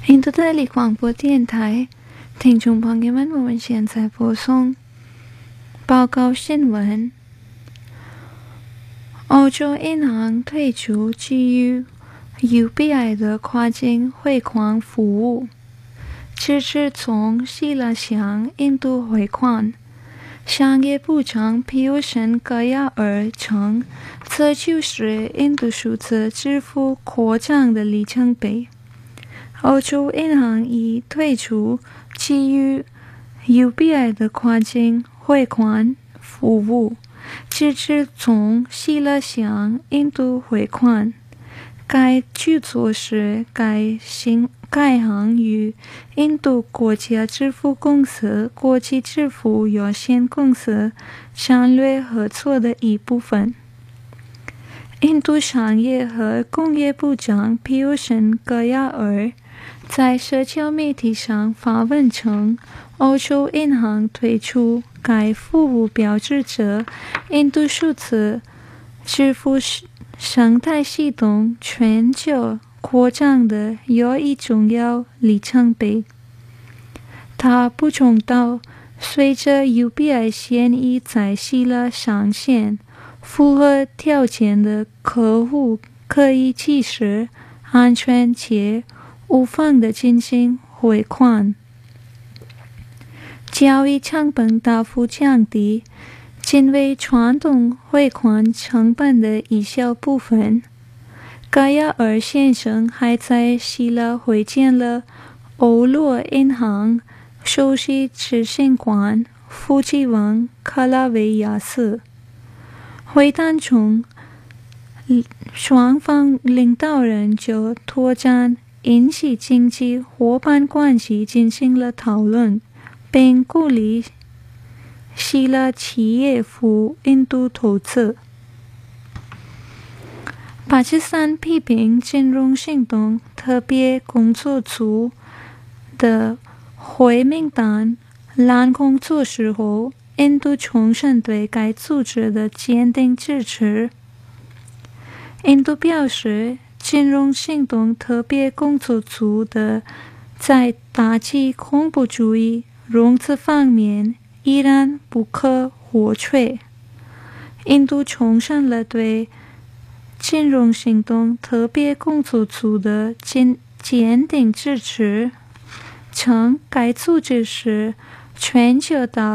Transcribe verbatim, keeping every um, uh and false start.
印度的立广播电台听众朋友们，我们现在播送报告新闻。欧洲银行推出基于 U B I 的跨境汇款服务，支持从希腊向印度汇款。商业部长皮尤申·戈亚尔称，这就是印度数字支付扩张的里程碑。欧洲银行已推出基于 U B I 的跨境汇款服务，支持从希腊向印度汇款。该举措是该行该行与印度国家支付公司国际支付有限公司战略合作的一部分。印度商业和工业部长皮尤申·戈亚尔在社交媒体上发文称，欧洲银行推出该服务标志着印度数字支付生态系统全球扩张的又一重要里程碑。他补充道，随着 U B I 现已在希腊上线，符合条件的客户可以及时、安全且无缝地进行汇款，交易成本大幅降低，仅为传统汇款成本的一小部分。戈亚尔先生还在希腊会见了欧罗银行首席执行官夫吉旺卡拉维亚斯。会谈中，双方领导人就拓展印西经济伙伴关系进行了讨论，并鼓励希腊企业赴印度投资。巴基斯坦批评金融行动特别工作组的灰名单滥工作时后，印度重申对该组织的坚定支持。印度表示，金融行动特别工作组的在打击恐怖主义融资方面依然不可或缺。印度重申了对金融行动特别工作组的坚坚定支持，称该组织是全球大